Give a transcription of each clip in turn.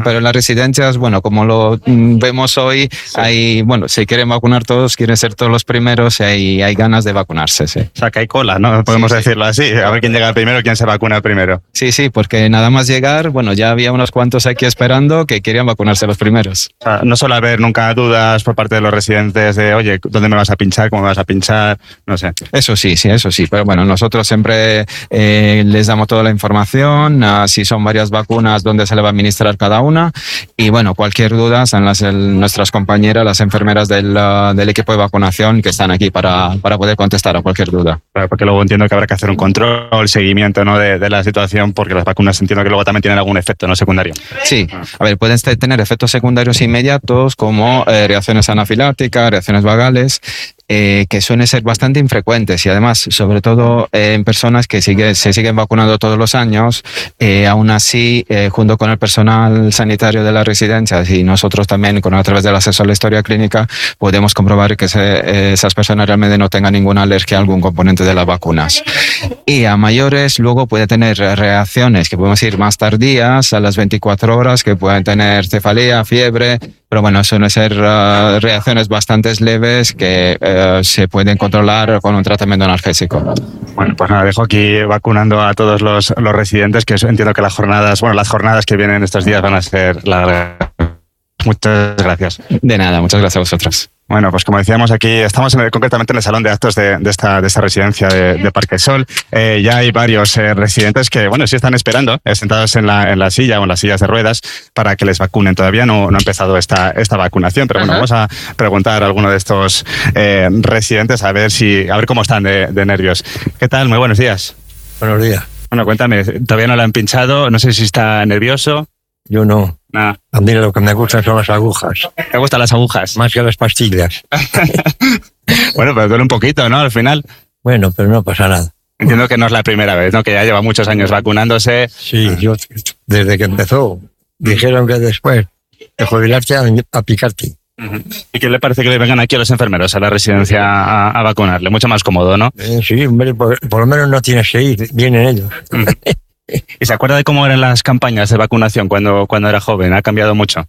pero en las residencias, bueno, como lo vemos hoy, hay, bueno, si quieren vacunar todos, quieren ser todos los primeros y hay ganas de vacunarse, sí. O sea, que hay cola, ¿no? Podemos decirlo así, a ver quién llega primero, quién se vacuna primero. Sí, porque nada más llegar, bueno, ya había unos cuantos aquí esperando que querían vacunarse los primeros. O sea, no suele haber nunca dudas por parte de los residentes de, oye, ¿dónde me vas a pinchar? ¿Cómo me vas a pinchar? No sé. Eso sí, pero bueno, nosotros siempre les damos toda la información, si son varias vacunas, dónde se le va a administrar cada una, y bueno, cualquier duda están nuestras compañeras, las enfermeras del equipo de vacunación que están aquí para poder contestar a cualquier duda. Claro, porque luego entiendo que habrá que hacer un control, seguimiento, ¿no? de la situación, porque las vacunas entiendo que luego también tienen algún efecto, ¿no? Secundario. Sí, a ver, pueden tener efectos secundarios inmediatos como reacciones anafilácticas, reacciones vagales, que suelen ser bastante infrecuentes y además, sobre todo en personas que se siguen vacunando todos los años, aún así, junto con el personal sanitario de las residencias y nosotros también a través del acceso a la historia clínica, podemos comprobar que esas personas realmente no tengan ninguna alergia a algún componente de las vacunas. Y a mayores luego puede tener reacciones que podemos ir más tardías, a las 24 horas, que pueden tener cefalea, fiebre, pero bueno, suelen ser reacciones bastante leves que se pueden controlar con un tratamiento analgésico. Bueno, pues nada, dejo aquí vacunando a todos los residentes, que entiendo que las jornadas que vienen estos días van a ser largas. Muchas gracias. De nada, muchas gracias a vosotros. Bueno, pues como decíamos, aquí estamos concretamente en el salón de actos de esta residencia de Parque Sol. Ya hay varios residentes que, bueno, sí están esperando, sentados en la silla o en las sillas de ruedas para que les vacunen. Todavía no ha empezado esta vacunación, pero bueno, vamos a preguntar a alguno de estos residentes a ver cómo están de nervios. ¿Qué tal? Muy buenos días. Buenos días. Bueno, cuéntame, todavía no le han pinchado, no sé si está nervioso. Yo no. Nada. A mí lo que me gustan son las agujas. ¿Te gustan las agujas? Más que las pastillas. Bueno, pero duele un poquito, ¿no? Al final. Bueno, pero no pasa nada. Entiendo que no es la primera vez, ¿no? Que ya lleva muchos años vacunándose. Sí, yo desde que empezó dijeron que después de jubilarte a picarte. ¿Y qué le parece que le vengan aquí a los enfermeros a la residencia a vacunarle? Mucho más cómodo, ¿no? Sí, hombre, por lo menos no tienes que ir, vienen ellos. ¿Y se acuerda de cómo eran las campañas de vacunación cuando era joven? ¿Ha cambiado mucho?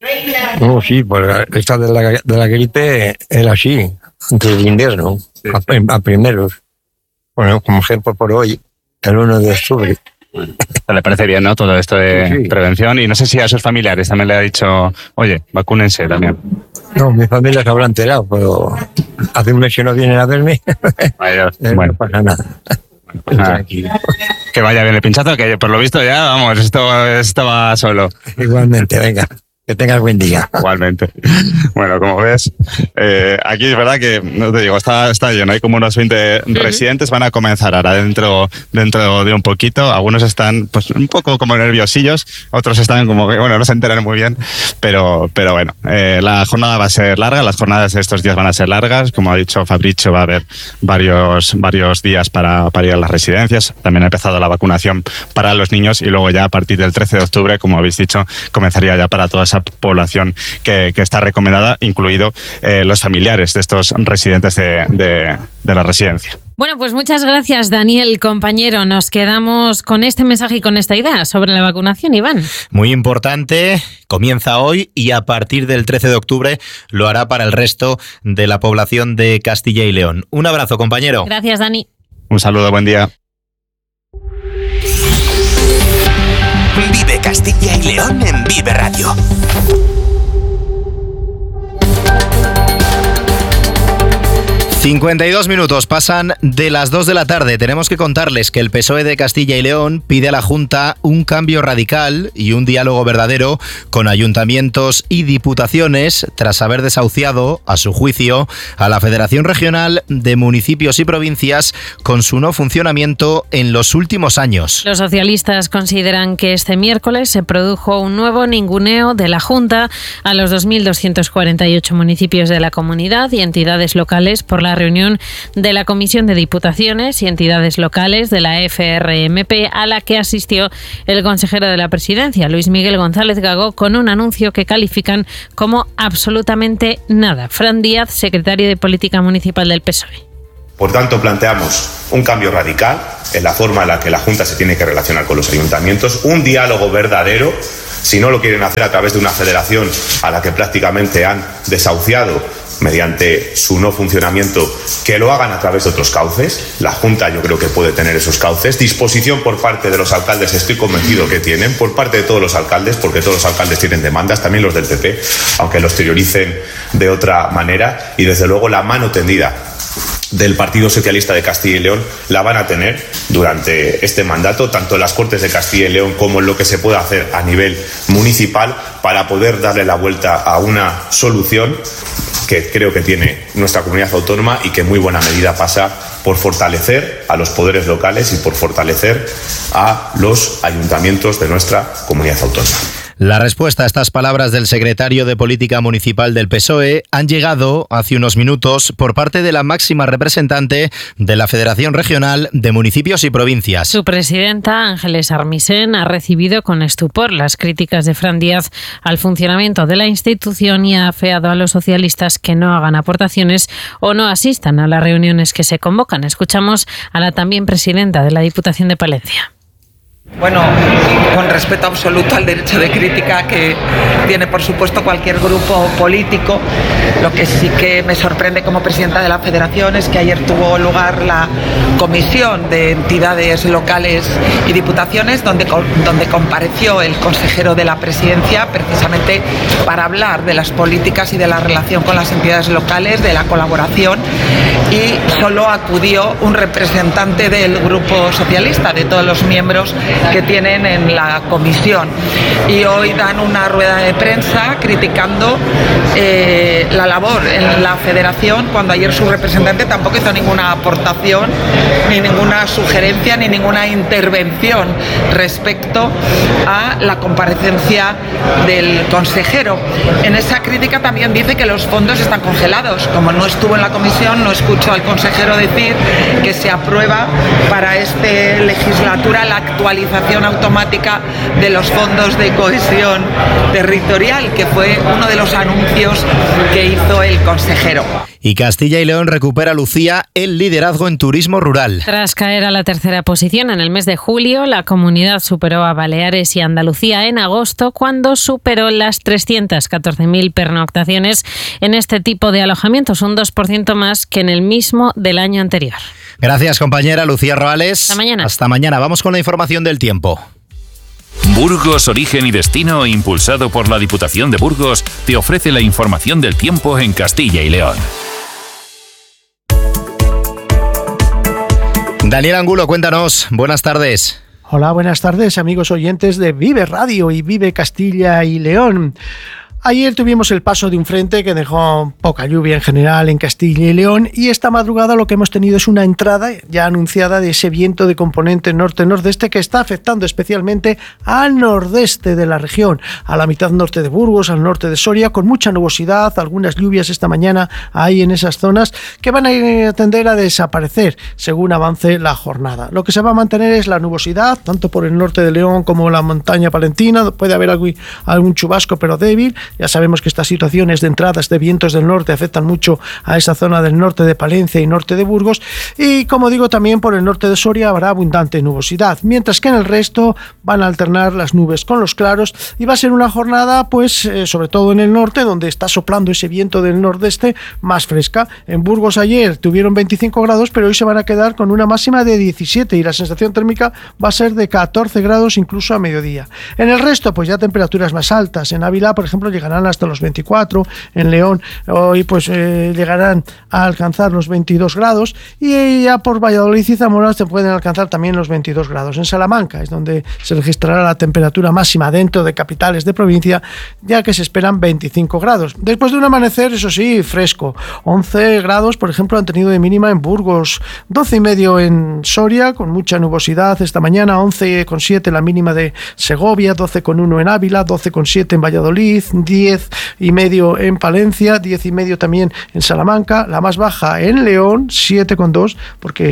No, sí, pues esta de la gripe era así, antes del invierno, sí. a primeros. Bueno, como ejemplo por hoy, el 1 de octubre. Le parece bien, ¿no? Todo esto de prevención. Y no sé si a sus familiares también le ha dicho, oye, vacúnense también. No, mi familia se habrá enterado, pero hace un mes que no vienen a verme. Bueno. No pasa nada. Pues nada, que vaya bien el pinchazo, que por lo visto ya, vamos, esto va solo. Igualmente, venga. Que tengas buen día. Igualmente. Bueno, como ves, aquí es verdad que, no te digo, está lleno. Hay como unos 20 residentes, van a comenzar ahora dentro de un poquito. Algunos están pues un poco como nerviosillos, otros están como que, bueno, no se enteran muy bien, pero bueno, la jornada va a ser larga, las jornadas de estos días van a ser largas. Como ha dicho Fabricio, va a haber varios días para ir a las residencias. También ha empezado la vacunación para los niños y luego ya a partir del 13 de octubre, como habéis dicho, comenzaría ya para toda esa población que está recomendada, incluido los familiares de estos residentes de la residencia. Bueno, pues muchas gracias, Daniel, compañero. Nos quedamos con este mensaje y con esta idea sobre la vacunación, Iván. Muy importante, comienza hoy y a partir del 13 de octubre lo hará para el resto de la población de Castilla y León. Un abrazo, compañero. Gracias, Dani. Un saludo, buen día. Vive Castilla y León en Vive Radio. 52 minutos pasan de las 2 de la tarde. Tenemos que contarles que el PSOE de Castilla y León pide a la Junta un cambio radical y un diálogo verdadero con ayuntamientos y diputaciones tras haber desahuciado, a su juicio, a la Federación Regional de Municipios y Provincias con su no funcionamiento en los últimos años. Los socialistas consideran que este miércoles se produjo un nuevo ninguneo de la Junta a los 2.248 municipios de la comunidad y entidades locales por la reunión de la Comisión de Diputaciones y Entidades Locales de la FRMP a la que asistió el consejero de la Presidencia, Luis Miguel González Gago, con un anuncio que califican como absolutamente nada. Fran Díaz, secretario de Política Municipal del PSOE. Por tanto, planteamos un cambio radical en la forma en la que la Junta se tiene que relacionar con los ayuntamientos, un diálogo verdadero Si no lo quieren hacer a través de una federación a la que prácticamente han desahuciado mediante su no funcionamiento, que lo hagan a través de otros cauces. La Junta yo creo que puede tener esos cauces. Disposición por parte de los alcaldes, estoy convencido que tienen, por parte de todos los alcaldes, porque todos los alcaldes tienen demandas, también los del PP, aunque los exterioricen de otra manera, y desde luego la mano tendida del Partido Socialista de Castilla y León la van a tener durante este mandato, tanto en las Cortes de Castilla y León como en lo que se pueda hacer a nivel municipal, para poder darle la vuelta a una solución que creo que tiene nuestra comunidad autónoma y que en muy buena medida pasa por fortalecer a los poderes locales y por fortalecer a los ayuntamientos de nuestra comunidad autónoma. La respuesta a estas palabras del secretario de Política Municipal del PSOE han llegado hace unos minutos por parte de la máxima representante de la Federación Regional de Municipios y Provincias. Su presidenta, Ángeles Armisen, ha recibido con estupor las críticas de Fran Díaz al funcionamiento de la institución y ha afeado a los socialistas que no hagan aportaciones o no asistan a las reuniones que se convocan. Escuchamos a la también presidenta de la Diputación de Palencia. Bueno, con respeto absoluto al derecho de crítica que tiene, por supuesto, cualquier grupo político, lo que sí que me sorprende como presidenta de la Federación es que ayer tuvo lugar la comisión de entidades locales y diputaciones donde compareció el consejero de la presidencia precisamente para hablar de las políticas y de la relación con las entidades locales, de la colaboración, y solo acudió un representante del Grupo Socialista, de todos los miembros que tienen en la comisión, y hoy dan una rueda de prensa criticando la labor en la Federación, cuando ayer su representante tampoco hizo ninguna aportación, ni ninguna sugerencia, ni ninguna intervención respecto a la comparecencia del consejero. En esa crítica también dice que los fondos están congelados. Como no estuvo en la comisión, no escucho al consejero decir que se aprueba para esta legislatura la actualización automática de los fondos de cohesión territorial, que fue uno de los anuncios que hizo el consejero. Y Castilla y León recupera, Lucía, el liderazgo en turismo rural. Tras caer a la tercera posición en el mes de julio, la comunidad superó a Baleares y Andalucía en agosto, cuando superó las 314.000 pernoctaciones en este tipo de alojamientos, un 2% más que en el mismo del año anterior. Gracias, compañera Lucía Roales. Hasta mañana. Hasta mañana. Vamos con la información del tiempo. Burgos, origen y destino, impulsado por la Diputación de Burgos, te ofrece la información del tiempo en Castilla y León. Daniel Angulo, cuéntanos. Buenas tardes. Hola, buenas tardes, amigos oyentes de Vive Radio y Vive Castilla y León. Ayer tuvimos el paso de un frente que dejó poca lluvia en general en Castilla y León, y esta madrugada lo que hemos tenido es una entrada ya anunciada de ese viento de componente norte-nordeste que está afectando especialmente al nordeste de la región, a la mitad norte de Burgos, al norte de Soria, con mucha nubosidad, algunas lluvias esta mañana ahí en esas zonas que van a tender a desaparecer según avance la jornada. Lo que se va a mantener es la nubosidad, tanto por el norte de León como la montaña palentina. Puede haber algún chubasco, pero débil. Ya sabemos que estas situaciones de entradas de vientos del norte afectan mucho a esa zona del norte de Palencia y norte de Burgos, y como digo, también por el norte de Soria habrá abundante nubosidad, mientras que en el resto van a alternar las nubes con los claros, y va a ser una jornada pues sobre todo en el norte, donde está soplando ese viento del nordeste, más fresca. En Burgos ayer tuvieron 25 grados, pero hoy se van a quedar con una máxima de 17 y la sensación térmica va a ser de 14 grados incluso a mediodía. En el resto pues ya temperaturas más altas. En Ávila, por ejemplo, llegarán hasta los 24, en León hoy pues llegarán a alcanzar los 22 grados, y ya por Valladolid y Zamora se pueden alcanzar también los 22 grados. En Salamanca es donde se registrará la temperatura máxima dentro de capitales de provincia, ya que se esperan 25 grados. Después de un amanecer, eso sí, fresco. 11 grados, por ejemplo, han tenido de mínima en Burgos, 12,5 en Soria, con mucha nubosidad esta mañana, 11,7 la mínima de Segovia, 12,1 en Ávila, 12,7 en Valladolid, 10,5 en Palencia, 10,5 también en Salamanca, la más baja en León, 7,2, porque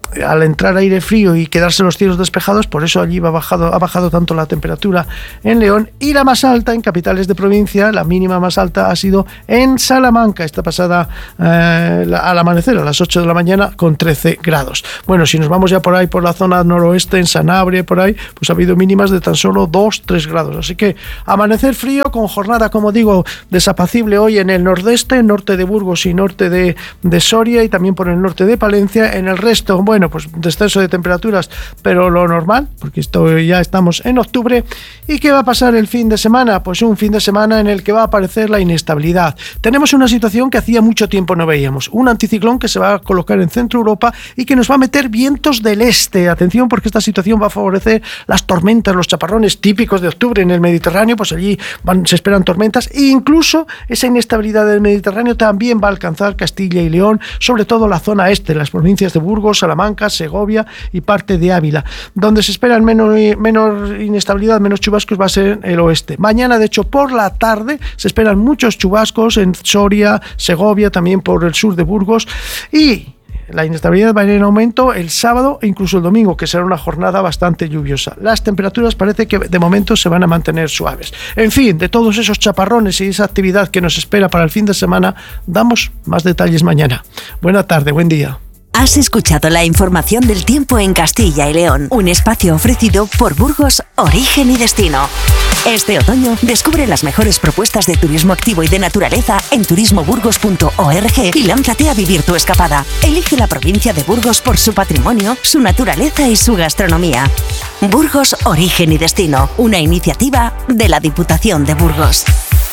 al entrar aire frío y quedarse los cielos despejados, por eso allí ha bajado tanto la temperatura en León. Y la más alta en capitales de provincia, la mínima más alta ha sido en Salamanca esta pasada al amanecer a las 8 de la mañana con 13 grados. Bueno, si nos vamos ya por ahí por la zona noroeste, en Sanabria, por ahí, pues ha habido mínimas de tan solo 2-3 grados. Así que amanecer frío con jornada, como digo, desapacible hoy en el nordeste, norte de Burgos y norte de Soria, y también por el norte de Palencia. En el resto, bueno, pues descenso de temperaturas, pero lo normal, porque ya estamos en octubre. ¿Y qué va a pasar el fin de semana? Pues un fin de semana en el que va a aparecer la inestabilidad. Tenemos una situación que hacía mucho tiempo no veíamos, un anticiclón que se va a colocar en Centro Europa y que nos va a meter vientos del este. Atención, porque esta situación va a favorecer las tormentas, los chaparrones típicos de octubre en el Mediterráneo, pues allí se esperan tormentas, e incluso esa inestabilidad del Mediterráneo también va a alcanzar Castilla y León, sobre todo la zona este, las provincias de Burgos, Salamanca, Segovia y parte de Ávila. Donde se esperan menos inestabilidad, menos chubascos, va a ser el oeste. Mañana, de hecho, por la tarde se esperan muchos chubascos en Soria, Segovia, también por el sur de Burgos, y la inestabilidad va a ir en aumento el sábado e incluso el domingo, que será una jornada bastante lluviosa. Las temperaturas parece que de momento se van a mantener suaves. En fin, de todos esos chaparrones y esa actividad que nos espera para el fin de semana, damos más detalles mañana. Buena tarde, buen día. Has escuchado la información del tiempo en Castilla y León, un espacio ofrecido por Burgos Origen y Destino. Este otoño descubre las mejores propuestas de turismo activo y de naturaleza en turismoburgos.org y lánzate a vivir tu escapada. Elige la provincia de Burgos por su patrimonio, su naturaleza y su gastronomía. Burgos Origen y Destino, una iniciativa de la Diputación de Burgos.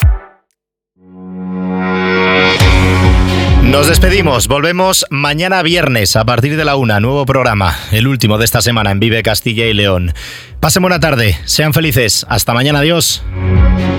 Nos despedimos, volvemos mañana viernes a partir de la 1, nuevo programa, el último de esta semana en Vive Castilla y León. Pasen buena tarde, sean felices, hasta mañana, adiós.